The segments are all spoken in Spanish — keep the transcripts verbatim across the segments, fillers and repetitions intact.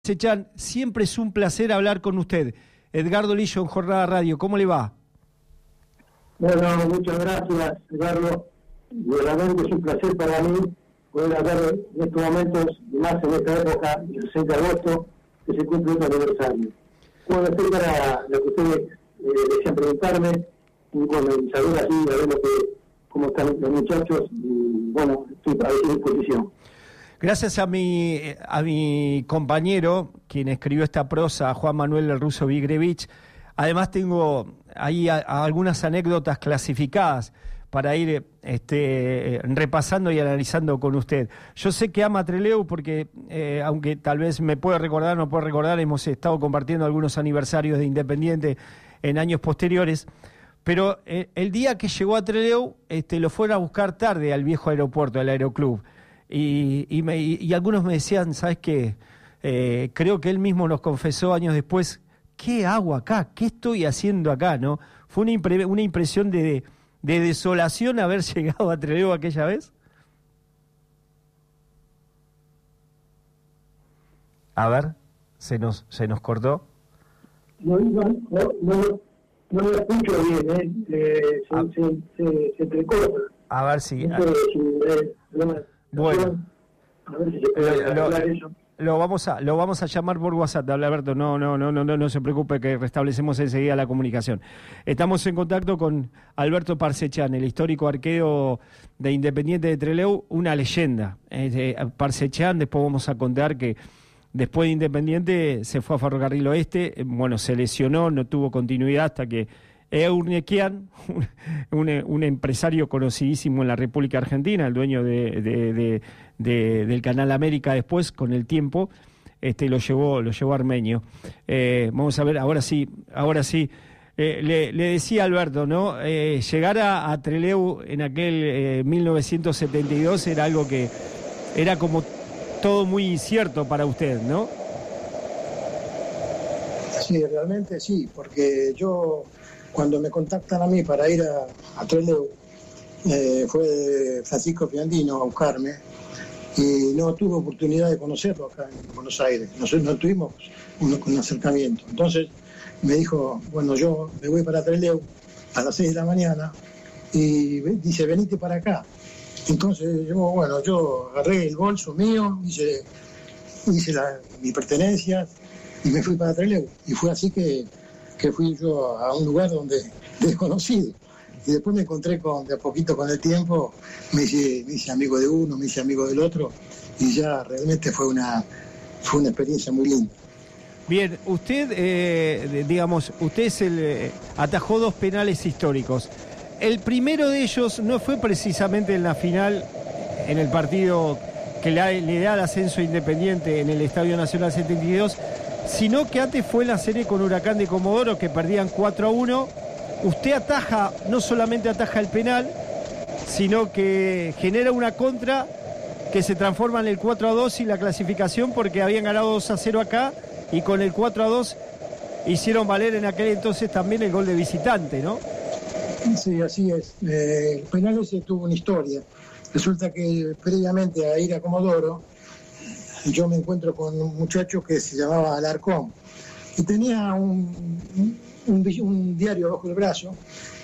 Sechan, siempre es un placer hablar con usted. Edgardo Lillo en Jornada Radio, ¿cómo le va? Bueno, muchas gracias, Edgardo. Realmente es un placer para mí poder hablar en estos momentos, más en esta época, el seis de agosto, que se cumple otro aniversario. Bueno, estoy para lo que ustedes eh, desean preguntarme, y bueno, y saber así, a ver lo que, cómo están los muchachos, y bueno, estoy a su disposición. Gracias a mi, a mi compañero, quien escribió esta prosa, Juan Manuel El Ruso Vigrevich. Además tengo ahí a, a algunas anécdotas clasificadas para ir este, repasando y analizando con usted. Yo sé que ama a Trelew porque, eh, aunque tal vez me puede recordar, no puede recordar, hemos estado compartiendo algunos aniversarios de Independiente en años posteriores, pero eh, el día que llegó a Trelew este, lo fueron a buscar tarde al viejo aeropuerto, al Aeroclub. Y, y, me, y, y algunos me decían, ¿sabes qué? Eh, creo que él mismo nos confesó años después, ¿qué hago acá? ¿Qué estoy haciendo acá? ¿No? ¿Fue una, impre, una impresión de, de desolación haber llegado a Trelew aquella vez? A ver, se nos, se nos cortó. No, no, no, no, no lo escucho bien, ¿eh? eh se, ah. se, se, se entrecorta. A ver si... No sé si eh, no, Bueno, a ver si se puede lo, hablar eso. Lo vamos a lo vamos a llamar por WhatsApp, Alberto. No, no, no, no, no, no se preocupe que restablecemos enseguida la comunicación. Estamos en contacto con Alberto Parsechan, el histórico arquero de Independiente de Trelew, una leyenda. Eh, Parsechan, después vamos a contar que después de Independiente se fue a Ferrocarril Oeste, bueno, se lesionó, no tuvo continuidad hasta que Eurnequian, un, un empresario conocidísimo en la República Argentina, el dueño de, de, de, de, del Canal América después, con el tiempo, este lo llevó, lo llevó a Armenio. Eh, vamos a ver, ahora sí, ahora sí. Eh, le, le decía a Alberto, ¿no? Eh, llegar a, a Trelew en aquel eh, mil novecientos setenta y dos era algo que era como todo muy incierto para usted, ¿no? Sí, realmente sí, porque yo... Cuando me contactan a mí para ir a, a Trelew, eh, fue Francisco Fiandino a buscarme y no tuve oportunidad de conocerlo acá en Buenos Aires. Nosotros no tuvimos un, un acercamiento. Entonces me dijo, bueno, yo me voy para Trelew a las seis de la mañana y dice, venite para acá. Entonces yo, bueno, yo agarré el bolso mío, hice, hice la, mi pertenencia y me fui para Trelew. Y fue así que... que fui yo a un lugar donde desconocido. Y después me encontré con, de a poquito con el tiempo, me hice, me hice amigo de uno, me hice amigo del otro, y ya realmente fue una, fue una experiencia muy linda. Bien, usted, eh, digamos, usted es el, eh, atajó dos penales históricos. El primero de ellos no fue precisamente en la final, en el partido que le, le da el ascenso Independiente en el Estadio Nacional setenta y dos, sino que antes fue en la serie con Huracán de Comodoro, que perdían cuatro a uno. Usted ataja, no solamente ataja el penal, sino que genera una contra que se transforma en el cuatro a dos y la clasificación, porque habían ganado dos a cero acá, y con el cuatro a dos hicieron valer en aquel entonces también el gol de visitante, ¿no? Sí, así es. Eh, el penal ese tuvo una historia. Resulta que previamente a ir a Comodoro, yo me encuentro con un muchacho que se llamaba Alarcón y tenía un, un, un diario bajo el brazo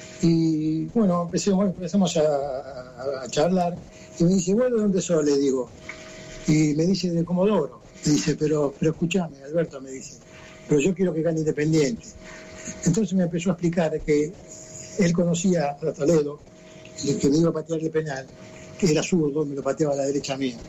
y bueno, empecemos, empezamos a, a, a charlar y me dice, bueno, ¿de dónde sos? Le digo, y me dice, de Comodoro. Me dice, pero, pero escúchame, Alberto, me dice, pero yo quiero que gane Independiente. Entonces me empezó a explicar que él conocía a Toledo, el que me iba a patear el penal, que era zurdo, me lo pateaba a la derecha mía.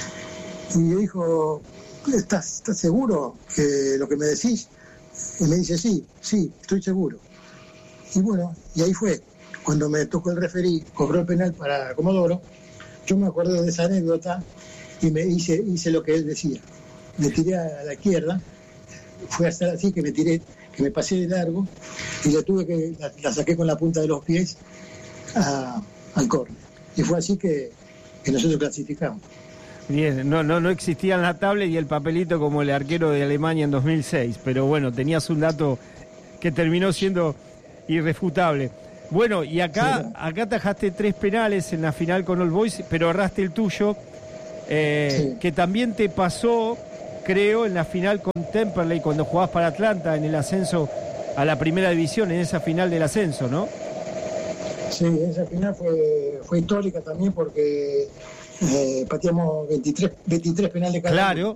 Y me dijo, ¿estás, ¿estás seguro que lo que me decís? Y me dice, sí, sí, estoy seguro. Y bueno, y ahí fue. Cuando me tocó el referí, cobró el penal para Comodoro, yo me acordé de esa anécdota y me hice, hice lo que él decía. Me tiré a la izquierda, fue hasta así que me tiré, que me pasé de largo y le tuve que, la, la saqué con la punta de los pies a, al córner. Y fue así que, que nosotros clasificamos. Bien, no, no, no existía la tablet y el papelito como el arquero de Alemania en dos mil seis, pero bueno, tenías un dato que terminó siendo irrefutable. Bueno, y acá, sí. acá atajaste tres penales en la final con All Boys, pero erraste el tuyo, eh, sí. que también te pasó creo, en la final con Temperley, cuando jugabas para Atlanta en el ascenso a la primera división, en esa final del ascenso, ¿no? Sí, esa final fue, fue histórica también porque eh, pateamos veintitrés, veintitrés penales cada Claro.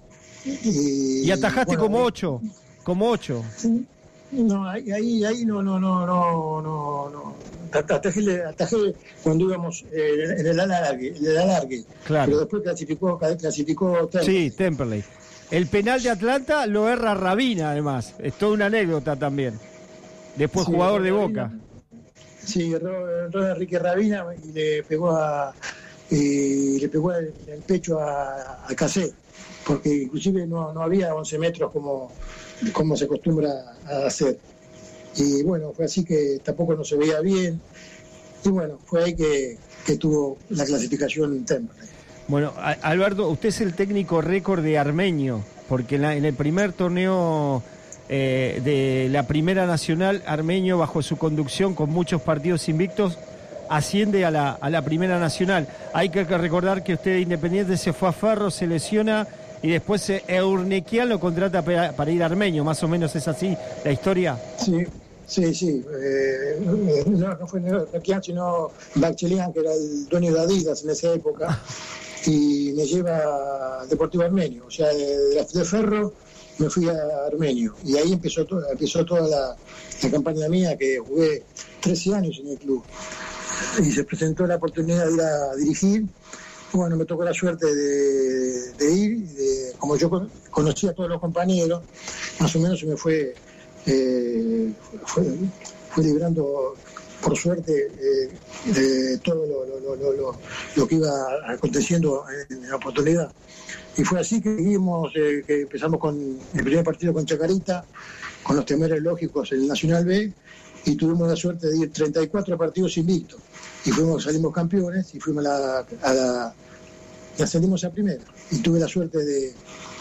Y, y atajaste bueno, como ocho, como ocho. Sí. No, ahí, ahí, ahí no, no, no, no, no, no. Atajé, atajé cuando íbamos eh, en el alargue, en el alargue. Claro. Pero después clasificó, clasificó Temperley. Sí, Temperley. El penal de Atlanta lo erra Rabina, además. Es toda una anécdota también. Después sí, jugador de Rabina, Boca. Sí, erró, erró a Enrique Rabina y le pegó a y le pegó el, el pecho a, a Cassé, porque inclusive no, no había once metros como, como se acostumbra a hacer. Y bueno, fue así que tampoco no se veía bien. Y bueno, fue ahí que, que tuvo la clasificación en Temperley. Bueno, Alberto, usted es el técnico récord de Armenio, porque en, la, en el primer torneo eh, de la Primera Nacional, Armenio, bajo su conducción, con muchos partidos invictos, asciende a la, a la Primera Nacional. Hay que recordar que usted de Independiente se fue a Ferro, se lesiona y después Eurnequian lo contrata para, para ir a Armenio. Más o menos es así la historia. Sí, sí, sí. Eh, no, no fue Eurnequian, sino Bachelian, que era el dueño de Adidas en esa época. Y me lleva a Deportivo Armenio, o sea, de, de Ferro me fui a Armenio y ahí empezó, to, empezó toda la, la campaña mía, que jugué trece años en el club y se presentó la oportunidad de ir a dirigir. Bueno, me tocó la suerte de, de ir, de, como yo conocía a todos los compañeros, más o menos se me fue, eh, fue, fue librando por suerte eh, de todo lo, lo, lo, lo, lo que iba aconteciendo en la oportunidad. Y fue así que seguimos, eh, que empezamos con el primer partido con Chacarita, con los temores lógicos en el Nacional B, y tuvimos la suerte de ir treinta y cuatro partidos invictos. Y fuimos, salimos campeones y fuimos a la, a la, y ascendimos a primera. Y tuve la suerte de,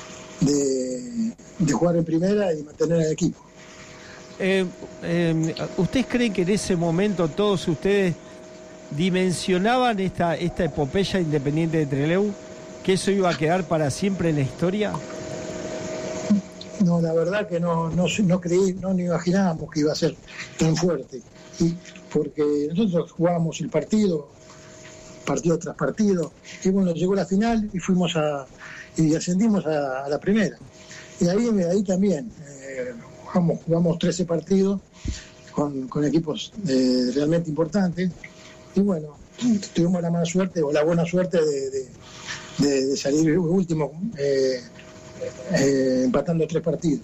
de, de jugar en primera y mantener al equipo. Eh, eh, ¿Ustedes creen que en ese momento todos ustedes dimensionaban esta, esta epopeya Independiente de Trelew? ¿Que eso iba a quedar para siempre en la historia? No, la verdad que no, no, no creí, no ni imaginábamos que iba a ser tan fuerte. Y porque nosotros jugábamos el partido, partido tras partido, y bueno, llegó la final y fuimos a y ascendimos a, a la primera. Y ahí, ahí también. Eh, Jugamos, jugamos trece partidos con, con equipos eh, realmente importantes y bueno, tuvimos la mala suerte o la buena suerte de, de, de, de salir último eh, eh, empatando tres partidos.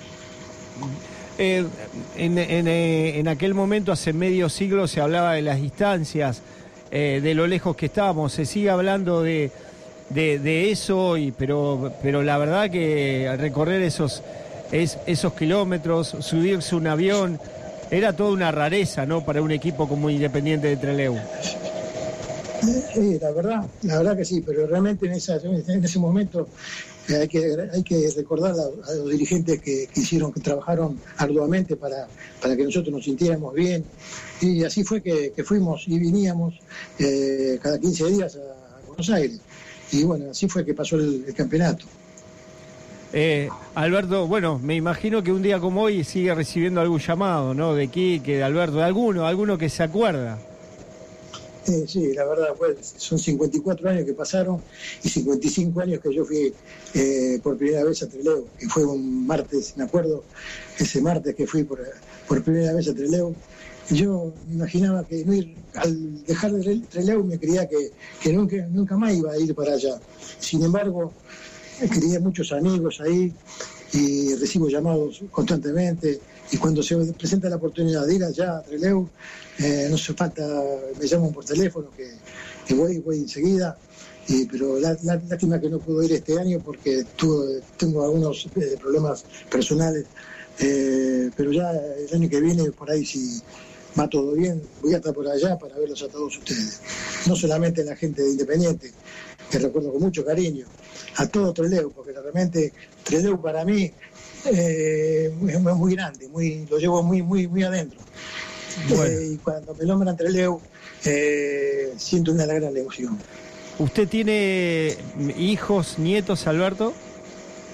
Eh, en, en, en aquel momento, hace medio siglo, se hablaba de las distancias, eh, de lo lejos que estábamos, se sigue hablando de, de, de eso hoy, pero, pero la verdad que recorrer esos... Es, esos kilómetros, subirse un avión, era toda una rareza, ¿no?, para un equipo como Independiente de Trelew. Sí, la verdad, la verdad que sí, pero realmente en, esa, en ese momento hay que, hay que recordar a, a los dirigentes que, que hicieron, que trabajaron arduamente para, para que nosotros nos sintiéramos bien, y así fue que, que fuimos y viníamos eh, cada quince días a, a Buenos Aires, y bueno, así fue que pasó el, el campeonato. Eh, Alberto, bueno, me imagino que un día como hoy sigue recibiendo algún llamado, ¿no?, de Quique, de Alberto, de alguno, alguno que se acuerda. Eh, sí, la verdad, pues son cincuenta y cuatro años que pasaron y cincuenta y cinco años que yo fui eh, por primera vez a Trelew, que fue un martes, me acuerdo, ese martes que fui por, por primera vez a Trelew. Yo me imaginaba que no ir, al dejar de Trelew me creía que, que nunca, nunca más iba a ir para allá. Sin embargo, quería muchos amigos ahí y recibo llamados constantemente, y cuando se presenta la oportunidad de ir allá a Trelew, eh, no hace falta, me llaman por teléfono que, que voy, voy enseguida, y, pero la, la, lástima que no puedo ir este año porque tuve, tengo algunos eh, problemas personales, eh, pero ya el año que viene, por ahí, si va todo bien, voy a estar por allá para verlos a todos ustedes, no solamente la gente de Independiente, que recuerdo con mucho cariño, a todo Trelew, porque realmente Trelew para mí eh, es muy grande, muy, lo llevo muy muy muy adentro. Bueno. Eh, y cuando me nombran Trelew, eh, siento una gran emoción. ¿Usted tiene hijos, nietos, Alberto?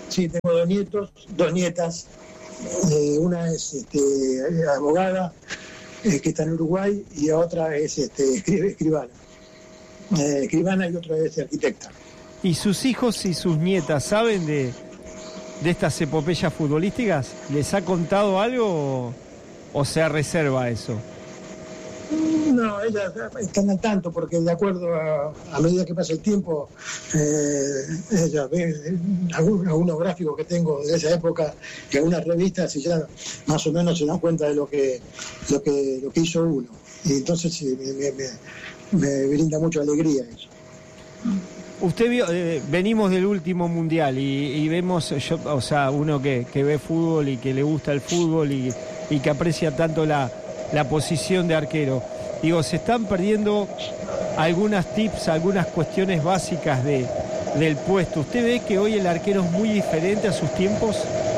Sí, tengo dos nietos, dos nietas. Eh, una es este, abogada, eh, que está en Uruguay, y otra es este, escribana. Eh, escribana y otra es arquitecta. ¿Y sus hijos y sus nietas saben de, de estas epopeyas futbolísticas? ¿Les ha contado algo o, o se reserva eso? No, ellas están al tanto porque de acuerdo a, a medida que pasa el tiempo, eh, ellas ven algunos, algunos gráficos que tengo de esa época y algunas revistas y ya más o menos se dan cuenta de lo que lo que, lo que hizo uno. Y entonces sí, me, me, me brinda mucha alegría eso. Usted vio, eh, venimos del último mundial y, y vemos, yo, o sea, uno que, que ve fútbol y que le gusta el fútbol y, y que aprecia tanto la, la posición de arquero. Digo, se están perdiendo algunas tips, algunas cuestiones básicas de, del puesto. ¿Usted ve que hoy el arquero es muy diferente a sus tiempos?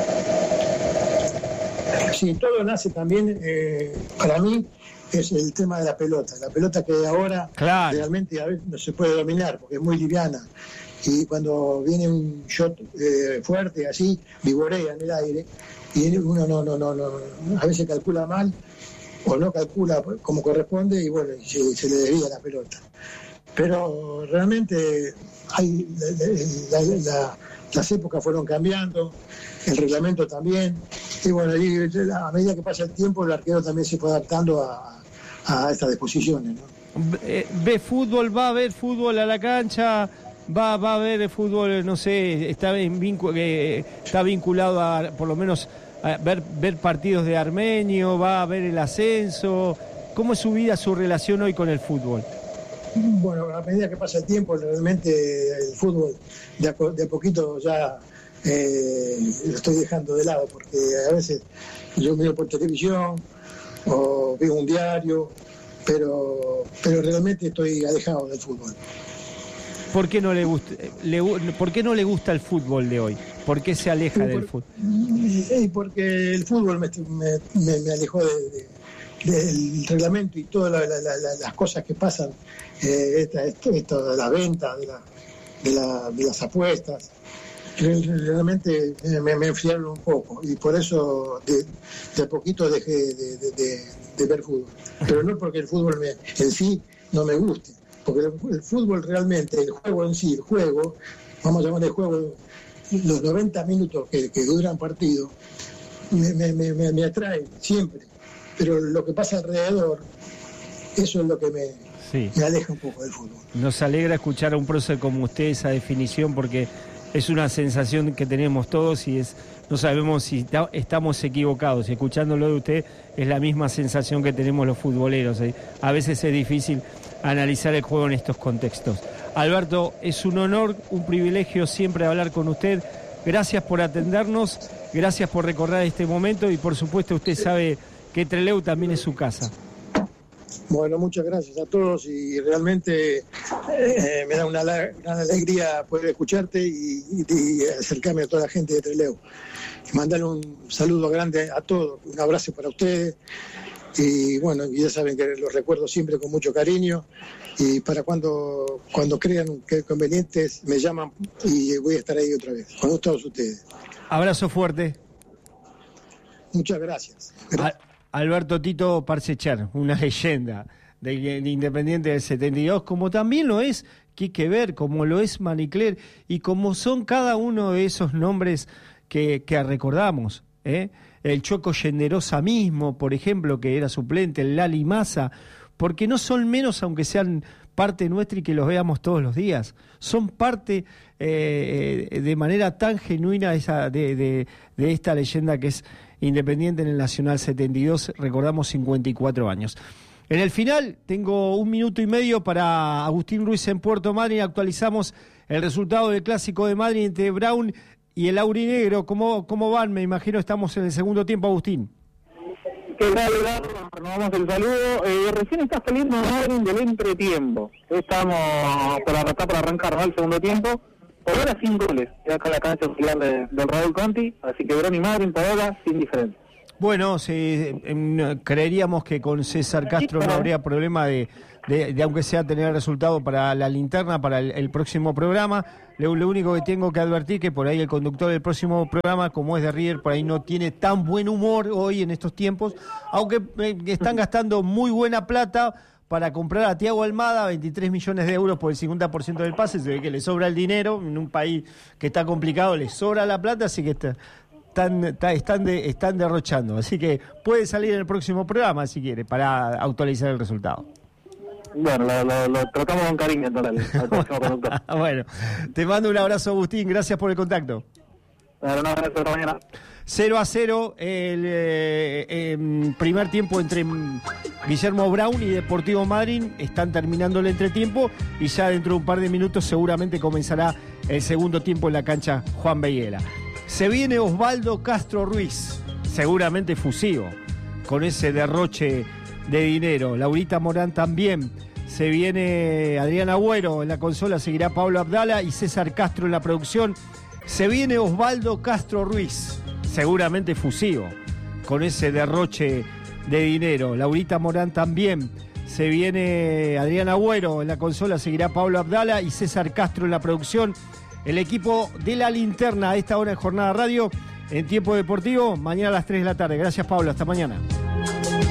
Sí, todo nace también, eh, para mí, es el tema de la pelota. La pelota que ahora claro. realmente a veces no se puede dominar porque es muy liviana. Y cuando viene un shot eh, fuerte, así, vigorea en el aire, y uno no, no, no, no, a veces calcula mal o no calcula como corresponde y bueno, se, se le desvía la pelota. Pero realmente hay la, la, la, las épocas fueron cambiando, el reglamento también, y bueno, y a medida que pasa el tiempo el arquero también se fue adaptando a, a estas disposiciones, ¿no? ¿Ve fútbol? ¿Va a ver fútbol a la cancha? ¿Va, va a ver fútbol, no sé, está, en vincu- eh, está vinculado a, por lo menos, a ver, ver partidos de Armenio? ¿Va a ver el ascenso? ¿Cómo es su vida, su relación hoy con el fútbol? Bueno, a medida que pasa el tiempo, realmente el fútbol de a, de a poquito ya eh, lo estoy dejando de lado, porque a veces yo miro por televisión o veo un diario, pero, pero realmente estoy alejado del fútbol. ¿Por qué no le gusta, le, por qué no le gusta el fútbol de hoy? ¿Por qué se aleja por, del fútbol? Sí, porque el fútbol me, me, me alejó de, de, del reglamento y todas la, la, la, las cosas que pasan, eh, esta, esto, esto de la venta, de, la, de, la, de las apuestas. Realmente me, me enfriaron un poco y por eso de, de a poquito dejé de, de, de, de ver fútbol. Pero no porque el fútbol me, en sí no me guste. Porque el, el fútbol realmente, el juego en sí, el juego, vamos a llamar el juego, los noventa minutos que, que duran partido, me, me, me, me atraen siempre. Pero lo que pasa alrededor, eso es lo que me, sí. me aleja un poco del fútbol. Nos alegra escuchar a un prócer como usted esa definición porque es una sensación que tenemos todos y es no sabemos si ta, estamos equivocados. Y escuchándolo de usted es la misma sensación que tenemos los futboleros. A veces es difícil analizar el juego en estos contextos. Alberto, es un honor, un privilegio siempre hablar con usted. Gracias por atendernos, gracias por recordar este momento y por supuesto usted sabe que Trelew también es su casa. Bueno, muchas gracias a todos y realmente eh, me da una, una alegría poder escucharte y, y, y acercarme a toda la gente de Trelew. Mandarle un saludo grande a todos, un abrazo para ustedes. Y bueno, ya saben que los recuerdo siempre con mucho cariño y para cuando cuando crean que es convenientes me llaman y voy a estar ahí otra vez con todos ustedes. Abrazo fuerte. Muchas gracias. gracias. A- Alberto Tito Parcechar, una leyenda de, de Independiente del setenta y dos, como también lo es Quique Ver, como lo es Manicler y como son cada uno de esos nombres que, que recordamos, ¿eh? El Choco Yenderosa mismo, por ejemplo, que era suplente, el Lali Massa, porque no son menos aunque sean parte nuestra y que los veamos todos los días, son parte eh, de manera tan genuina esa, de, de, de esta leyenda que es Independiente en el Nacional setenta y dos, recordamos cincuenta y cuatro años. En el final tengo un minuto y medio para Agustín Ruiz en Puerto Madryn, actualizamos el resultado del Clásico de Madrid entre Brown y el aurinegro. ¿Cómo, ¿Cómo van? Me imagino estamos en el segundo tiempo, Agustín. ¿Qué tal, Eduardo? Renovamos el saludo. Eh, recién está saliendo Madryn del entretiempo. Estamos por arrancar, para arrancar, ¿no? El segundo tiempo. Por ahora sin goles. Ya acá la cancha auxiliar de, del Raúl Conti. Así que Brown y Madryn por ahora sin diferencia. Bueno, sí, eh, creeríamos que con César Castro no habría problema de, de, de aunque sea tener resultado para la linterna, para el, el próximo programa. Lo, lo único que tengo que advertir que por ahí el conductor del próximo programa, como es de River, por ahí no tiene tan buen humor hoy en estos tiempos, aunque eh, están gastando muy buena plata para comprar a Thiago Almada, veintitrés millones de euros por el cincuenta por ciento del pase. Se ve que le sobra el dinero, en un país que está complicado le sobra la plata, así que está, están, está, están, de, están derrochando. Así que puede salir en el próximo programa, si quiere, para actualizar el resultado. Bueno, lo, lo, lo tratamos con cariño, entonces. Bueno, te mando un abrazo, Agustín, gracias por el contacto. Bueno, un abrazo, hasta mañana. cero a cero el eh, eh, primer tiempo entre Guillermo Brown y Deportivo Madryn. Están terminando el entretiempo y ya dentro de un par de minutos seguramente comenzará el segundo tiempo en la cancha Juan Beguela. Se viene Osvaldo Castro Ruiz, seguramente fusivo, con ese derroche de dinero. Laurita Morán también. Se viene Adrián Agüero en la consola, seguirá Pablo Abdala y César Castro en la producción. Se viene Osvaldo Castro Ruiz, seguramente fusivo, con ese derroche de dinero. Laurita Morán también. Se viene Adrián Agüero en la consola, seguirá Pablo Abdala y César Castro en la producción. El equipo de La Linterna a esta hora en Jornada Radio, en Tiempo Deportivo, mañana a las tres de la tarde. Gracias, Pablo. Hasta mañana.